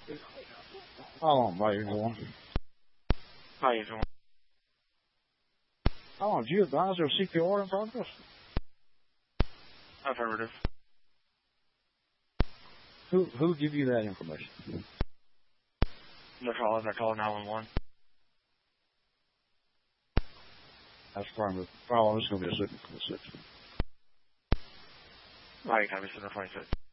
How long are you doing? How you doing? How long? Do you advise there CPR in progress? Affirmative. Who give you that information? The callers that called 911. That's affirmative. Oh, this is going to be a 6. Right, copy 726.